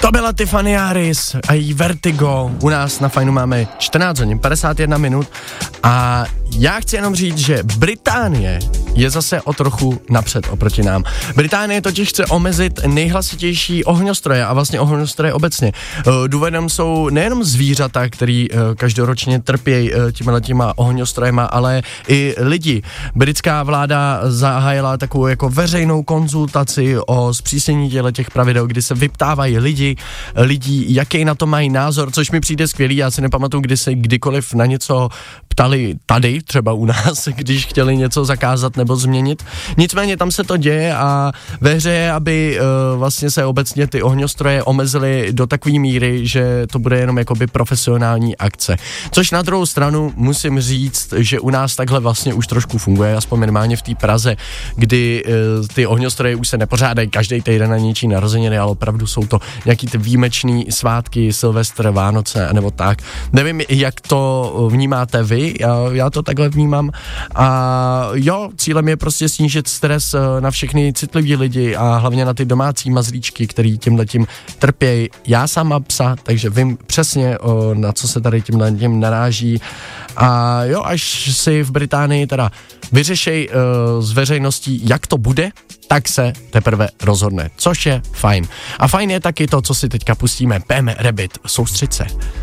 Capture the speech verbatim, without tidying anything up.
To byla Tiffany Harris a její Vertigo. U nás na Fajnu máme čtrnáct hodin, padesát jedna minut a já chci jenom říct, že Británie je zase o trochu napřed oproti nám. Británie totiž chce omezit nejhlasitější ohňostroje a vlastně ohňostroje obecně. Důvodem jsou nejenom zvířata, který každoročně trpějí těma ohňostrojema, ale i lidi. Britská vláda zahájila takovou jako veřejnou konzultaci o zpřísnění těch pravidel, kdy se vyptávají lidi, lidí, jaký na to mají názor, což mi přijde skvělý. Já si nepamatuju, kdy se kdykoliv na něco ptali tady, třeba u nás, když chtěli něco zakázat nebo změnit. Nicméně tam se to děje a ve hře je, aby uh, vlastně se obecně ty ohňostroje omezily do takové míry, že to bude jenom jakoby profesionální akce. Což na druhou stranu musím říct, že u nás takhle vlastně už trošku funguje, aspoň minimálně v té Praze, kdy uh, ty ohňostroje už se nepořádají každý týden na něčí narozeniny, ale opravdu jsou to nějaký ty výjimečný svátky, Silvestr, Vánoce nebo tak. Nevím, jak to vnímáte vy, já, já to takhle vnímám a jo, cílem je prostě snížit stres na všechny citlivý lidi a hlavně na ty domácí mazlíčky, který tímhletím trpějí. Já sám mám psa, takže vím přesně, o, na co se tady tímhletím naráží a jo, až si v Británii teda vyřešej uh, s veřejností, jak to bude, tak se teprve rozhodne, což je fajn. A fajn je taky to, co si teďka pustíme, Pam Rabbit, soustřed se.